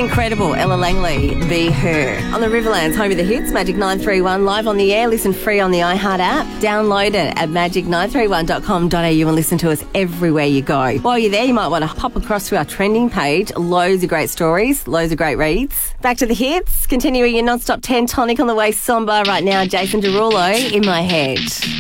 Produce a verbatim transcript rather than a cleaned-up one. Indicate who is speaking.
Speaker 1: incredible. Ella Langley, Be Her. On the Riverlands, home of the hits, Magic nine three one, live on the air. Listen free on the iHeart app. Download it at magic nine three one dot com dot a u and listen to us everywhere you go. While you're there, you might want to pop across to our trending page. Loads of great stories, loads of great reads. Back to the hits. Continuing your non-stop ten tonic on the way somber right now. Jason Derulo, In My Head.